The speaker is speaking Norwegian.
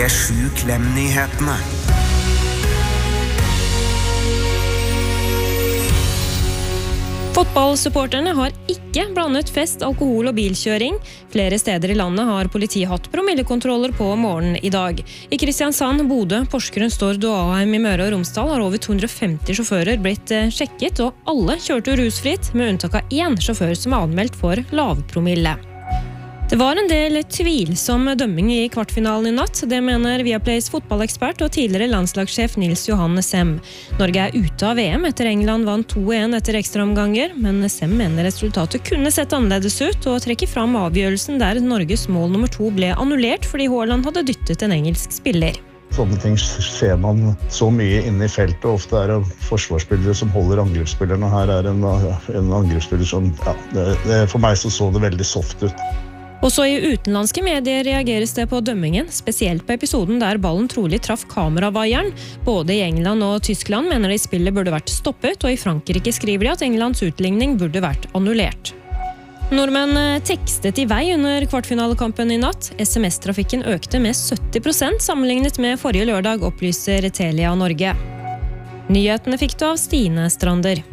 P7 Klem-nyhetene. Fotballsupporterne har ikke blandet fest, alkohol og bilkjøring. Flere steder i landet har politiet hatt promillekontroller på morgenen i dag. I Kristiansand, Bodø, Porsgrunn, Stord og Aheim i Møre og Romsdal har over 250 sjåfører blitt sjekket, og alle kjørte rusfritt, med unntak av 1 sjåfør som er anmeldt for lavpromille. Det var en del tvilsom dømming i kvartfinalen i natt. Det mener Viaplays fotballekspert og tidligere landslagssjef Nils Johan Sem. Norge er ute av VM etter England vant 2-1 etter ekstraomganger, men Sem mener resultatet kunne sett annerledes ut og trekker fram avgjørelsen der Norges mål nummer 2 ble annullert fordi Haaland hadde dyttet en engelsk spiller. Sånne ting ser man så mye inne i feltet, og ofte er det forsvarsspillere som holder angrepsspilleren, og her er en angrepsspiller som, for meg så det veldig soft ut. Også i utenlandske medier reageres det på dømmingen, spesielt på episoden der ballen trolig traff kameravaieren. Både i England og Tyskland mener de spillet burde vært stoppet, og i Frankrike skriver de at Englands utligning burde vært annullert. Nordmenn tekstet i vei under kvartfinalekampen i natt. SMS-trafikken økte med 70% sammenlignet med forrige lørdag, opplyser Telia Norge. Nyhetene fikk du av Stine Strander.